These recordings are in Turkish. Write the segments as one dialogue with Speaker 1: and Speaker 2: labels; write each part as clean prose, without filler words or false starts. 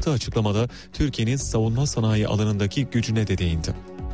Speaker 1: Yaptığı açıklamada Türkiye'nin savunma sanayi alanındaki gücüne de değindi.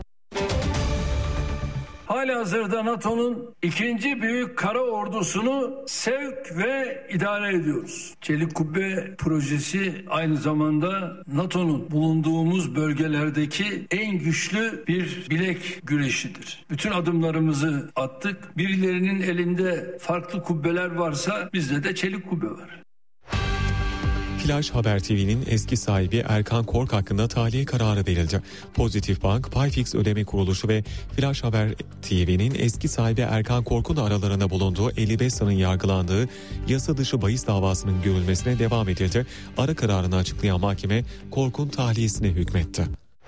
Speaker 2: Halihazırda NATO'nun ikinci büyük kara ordusunu sevk ve idare ediyoruz. Çelik Kubbe projesi aynı zamanda NATO'nun bulunduğumuz bölgelerdeki en güçlü bir bilek güreşidir. Bütün adımlarımızı attık. Birilerinin elinde farklı kubbeler varsa bizde de çelik kubbe var.
Speaker 1: Flash Haber TV'nin eski sahibi Erkan Kork hakkında tahliye kararı verildi. Pozitif Bank, Payfix Ödeme Kuruluşu ve Flash Haber TV'nin eski sahibi Erkan Kork'un aralarında bulunduğu 55 sanığın yargılandığı yasa dışı bahis davasının görülmesine devam edildi. Ara kararını açıklayan mahkeme Kork'un tahliyesine hükmetti.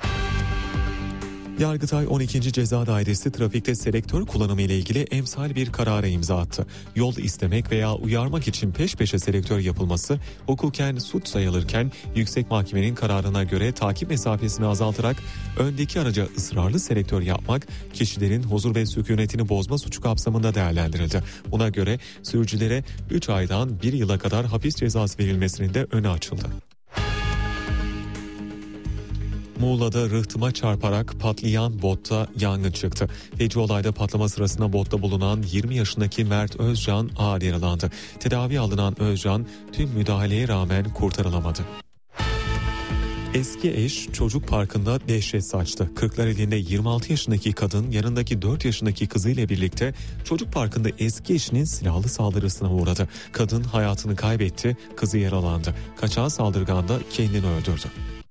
Speaker 1: Yargıtay 12. Ceza Dairesi trafikte selektör kullanımı ile ilgili emsal bir karara imza attı. Yol istemek veya uyarmak için peş peşe selektör yapılması hukuken suç sayılırken yüksek mahkemenin kararına göre takip mesafesini azaltarak öndeki araca ısrarlı selektör yapmak kişilerin huzur ve sükunetini bozma suçu kapsamında değerlendirildi. Buna göre sürücülere 3 aydan 1 yıla kadar hapis cezası verilmesinin de önü açıldı. Muğla'da rıhtıma çarparak patlayan botta yangın çıktı. Feci olayda patlama sırasında botta bulunan 20 yaşındaki Mert Özcan ağır yaralandı. Tedavi alınan Özcan tüm müdahaleye rağmen kurtarılamadı. Eski eş çocuk parkında dehşet saçtı. Kırklareli'nde 26 yaşındaki kadın yanındaki 4 yaşındaki kızıyla birlikte çocuk parkında eski eşinin silahlı saldırısına uğradı. Kadın hayatını kaybetti, kızı yaralandı. Kaçağın saldırgan da kendini öldürdü.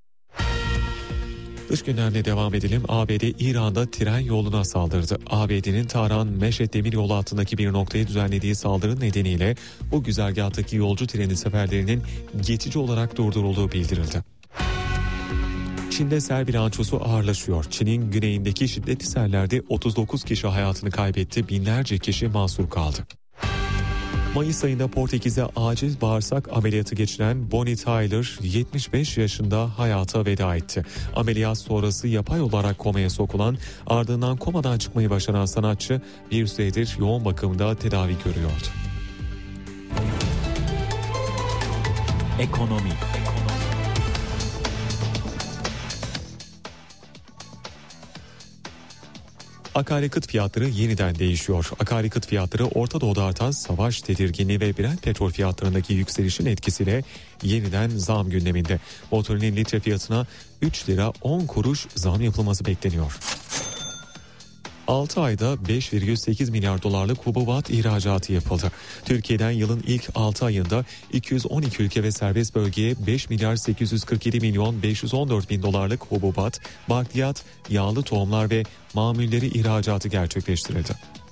Speaker 1: Dış gündemle devam edelim. ABD İran'da tren yoluna saldırdı. ABD'nin Tahran-Meşhed demiryolu hattındaki bir noktaya düzenlediği saldırı nedeniyle bu güzergahtaki yolcu treni seferlerinin geçici olarak durdurulduğu bildirildi. Çin'de sel bilançosu ağırlaşıyor. Çin'in güneyindeki şiddetli sellerde 39 kişi hayatını kaybetti, binlerce kişi mahsur kaldı. Mayıs ayında Portekiz'de acil bağırsak ameliyatı geçiren Bonnie Tyler 75 yaşında hayata veda etti. Ameliyat sonrası yapay olarak komaya sokulan, ardından komadan çıkmayı başaran sanatçı bir süredir yoğun bakımda tedavi görüyordu.
Speaker 3: Ekonomi.
Speaker 1: Akaryakıt fiyatları yeniden değişiyor. Akaryakıt fiyatları Orta Doğu'da artan savaş tedirginliği ve Brent petrol fiyatlarındaki yükselişin etkisiyle yeniden zam gündeminde. Motorinin litre fiyatına 3 lira 10 kuruş zam yapılması bekleniyor. 6 ayda 5,8 milyar dolarlık hububat ihracatı yapıldı. Türkiye'den yılın ilk 6 ayında 212 ülke ve serbest bölgeye 5 milyar 847 milyon 514 bin dolarlık hububat, bakliyat, yağlı tohumlar ve mamulleri ihracatı gerçekleştirildi.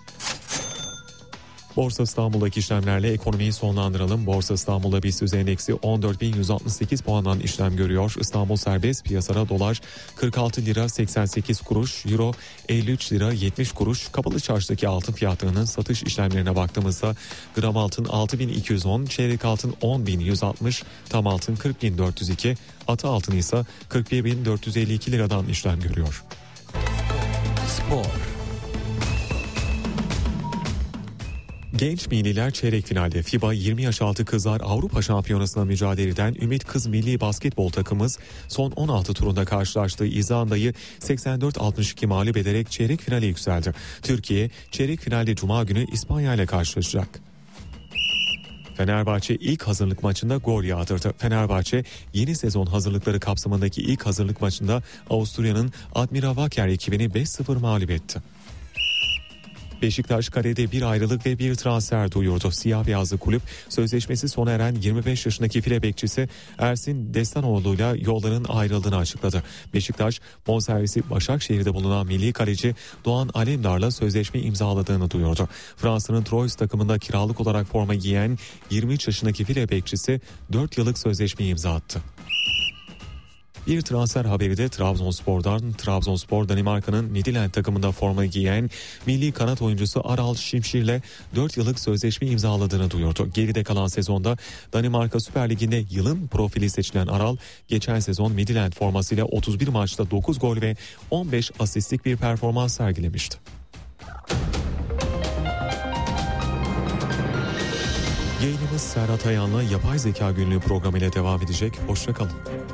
Speaker 1: Borsa İstanbul'daki işlemlerle ekonomiyi sonlandıralım. Borsa İstanbul'da BIST endeksi 14.168 puandan işlem görüyor. İstanbul serbest piyasada dolar 46 lira 88 kuruş, euro 53 lira 70 kuruş. Kapalı çarşıdaki altın fiyatlarının satış işlemlerine baktığımızda gram altın 6.210, çeyrek altın 10.160, tam altın 40.402, atı altın ise 41.452 liradan işlem görüyor.
Speaker 3: Spor.
Speaker 1: Genç milliler çeyrek finalde. FIBA 20 yaş altı kızlar Avrupa Şampiyonası'na mücadele eden Ümit Kız milli basketbol takımımız son 16 turunda karşılaştığı İzlanda'yı 84-62 mağlup ederek çeyrek finale yükseldi. Türkiye çeyrek finalde Cuma günü İspanya ile karşılaşacak. Fenerbahçe ilk hazırlık maçında gol yağdırdı. Fenerbahçe yeni sezon hazırlıkları kapsamındaki ilk hazırlık maçında Avusturya'nın Admira Wacker ekibini 5-0 mağlup etti. Beşiktaş kalede bir ayrılık ve bir transfer duyurdu. Siyah beyazlı kulüp sözleşmesi sona eren 25 yaşındaki file bekçisi Ersin Destanoğlu'yla yolların ayrıldığını açıkladı. Beşiktaş bonservisi Başakşehir'de bulunan milli kaleci Doğan Alemdar'la sözleşme imzaladığını duyurdu. Fransa'nın Troyes takımında kiralık olarak forma giyen 23 yaşındaki file bekçisi 4 yıllık sözleşme imza attı. Bir transfer haberi de Trabzonspor'dan. Trabzonspor Danimarka'nın Midtjylland takımında forma giyen milli kanat oyuncusu Aral Şimşir'le 4 yıllık sözleşme imzaladığını duyurdu. Geride kalan sezonda Danimarka Süper Ligi'nde yılın profili seçilen Aral, geçen sezon Midtjylland formasıyla 31 maçta 9 gol ve 15 asistlik bir performans sergilemişti. Yayınımız Serhat Ayan'la Yapay Zeka Günlüğü programıyla devam edecek. Hoşça kalın.